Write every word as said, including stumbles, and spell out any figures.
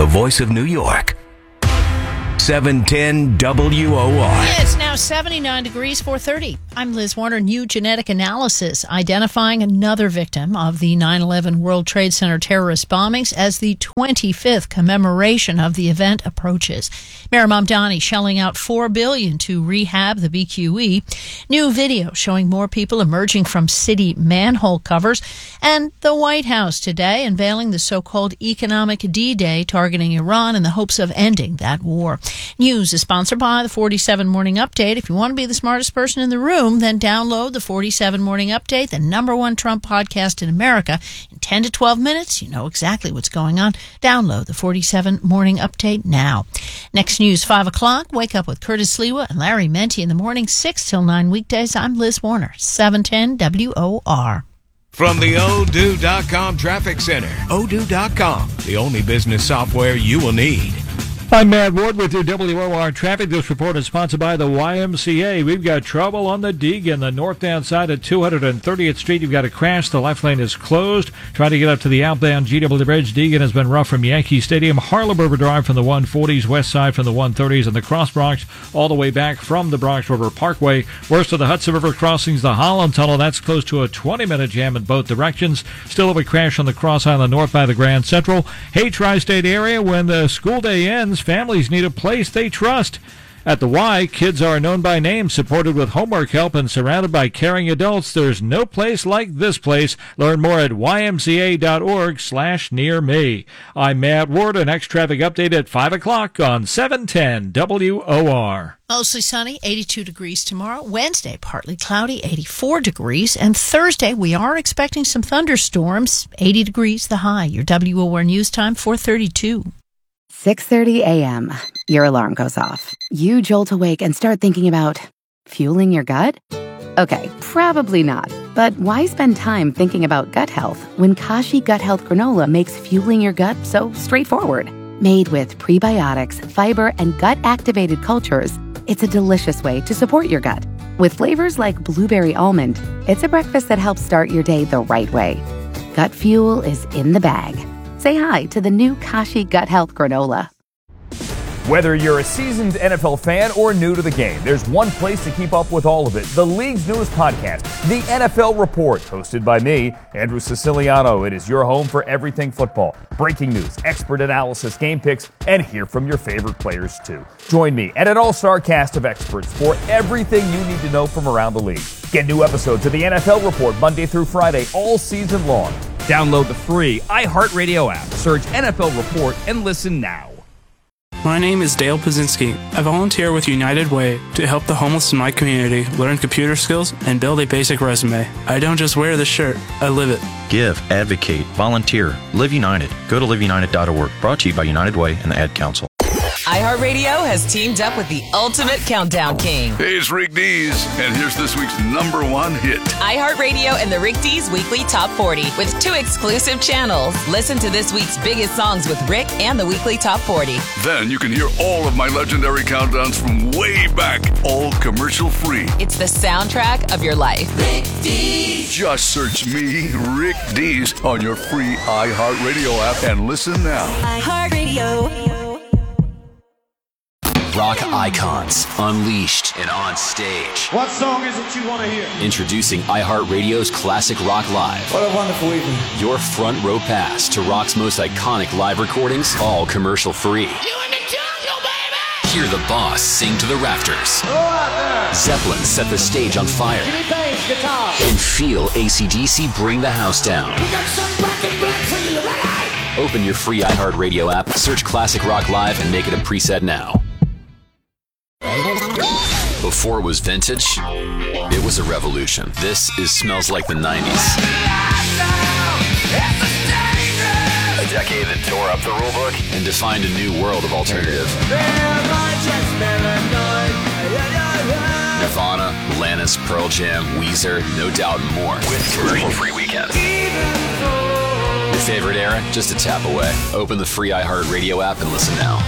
the voice of New York. seven ten W O R. It's now seventy-nine degrees, four thirty. I'm Liz Warner. New genetic analysis identifying another victim of the nine eleven World Trade Center terrorist bombings as the twenty-fifth commemoration of the event approaches. Mayor Mamdani shelling out four billion dollars to rehab the B Q E. New video showing more people emerging from city manhole covers. And the White House today unveiling the so-called economic D-Day targeting Iran in the hopes of ending that war. News is sponsored by the forty-seven Morning Update. If you want to be the smartest person in the room, then download the forty-seven Morning Update, the number one Trump podcast in America. In ten to twelve minutes, you know exactly what's going on. Download the forty-seven Morning Update now. Next news, five o'clock. Wake up with Curtis Lewa and Larry Menti in the morning, six till nine weekdays. I'm Liz Warner, seven ten W O R. From the Odoo dot com Traffic Center, Odoo dot com, the only business software you will need. I'm Matt Ward with your W O R traffic. This report is sponsored by the Y M C A. We've got trouble on the Deegan, the northbound side of two hundred thirtieth Street. You've got a crash. The left lane is closed. Trying to get up to the outbound G W Bridge. Deegan has been rough from Yankee Stadium. Harlem River Drive from the one forties, west side from the one thirties, and the Cross Bronx all the way back from the Bronx River Parkway. Worst of the Hudson River crossings, the Holland Tunnel. That's close to a twenty-minute jam in both directions. Still have a crash on the Cross Island north by the Grand Central. Hey, Tri-State area, when the school day ends, families need a place they trust. At the Y, kids are known by name, supported with homework help, and surrounded by caring adults. There's no place like this place. Learn more at Y M C A dot org slash near me. I'm Matt Ward. A next traffic update at five o'clock on seven ten W O R. Mostly sunny, eighty-two degrees tomorrow. Wednesday, partly cloudy, eighty-four degrees. And Thursday, we are expecting some thunderstorms, eighty degrees the high. Your W O R news time, four thirty-two. six thirty a.m. Your alarm goes off. You jolt awake and start thinking about fueling your gut? Okay, probably not. But why spend time thinking about gut health when Kashi Gut Health Granola makes fueling your gut so straightforward? Made with prebiotics, fiber, and gut-activated cultures, it's a delicious way to support your gut. With flavors like blueberry almond, it's a breakfast that helps start your day the right way. Gut fuel is in the bag. Say hi to the new Kashi Gut Health Granola. Whether you're a seasoned N F L fan or new to the game, there's one place to keep up with all of it. The league's newest podcast, The N F L Report, hosted by me, Andrew Siciliano. It is your home for everything football. Breaking news, expert analysis, game picks, and hear from your favorite players too. Join me and an all-star cast of experts for everything you need to know from around the league. Get new episodes of The N F L Report Monday through Friday all season long. Download the free iHeartRadio app, search N F L Report, and listen now. My name is Dale Pazinski. I volunteer with United Way to help the homeless in my community learn computer skills and build a basic resume. I don't just wear the shirt, I live it. Give, advocate, volunteer, Live United. Go to live united dot org. Brought to you by United Way and the Ad Council. iHeartRadio has teamed up with the ultimate countdown king. Hey, it's Rick Dees, and here's this week's number one hit. iHeartRadio and the Rick Dees Weekly Top forty with two exclusive channels. Listen to this week's biggest songs with Rick and the Weekly Top forty. Then you can hear all of my legendary countdowns from way back, all commercial free. It's the soundtrack of your life. Rick Dees. Just search me, Rick Dees, on your free iHeartRadio app and listen now. iHeartRadio. Rock icons, unleashed and on stage. What song is it you want to hear? Introducing iHeartRadio's Classic Rock Live. What a wonderful evening. Your front row pass to rock's most iconic live recordings, all commercial free. You in the jungle, baby! Hear the boss sing to the rafters. Go out there! Zeppelin set the stage on fire. Give me bass, guitar. And feel A C D C bring the house down. We got some black and black for you, ready? Open your free iHeartRadio app, search Classic Rock Live, and make it a preset now. Before it was vintage, it was a revolution. This is Smells Like the nineties. A decade that tore up the rulebook and defined a new world of alternative. Nirvana, Alanis, Pearl Jam, Weezer, No Doubt, and more. With commercial-free weekends. Your favorite era? Just a tap away. Open the free iHeartRadio app and listen now.